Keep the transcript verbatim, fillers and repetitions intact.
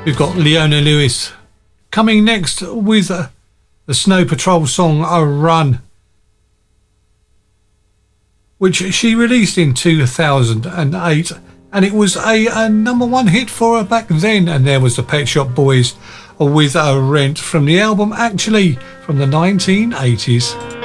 We've got Leona Lewis coming next with uh, the Snow Patrol song A Run, which she released in two thousand eight, and it was a, a number one hit for her back then. And there was the Pet Shop Boys with a Rent from the album actually from the nineteen eighties.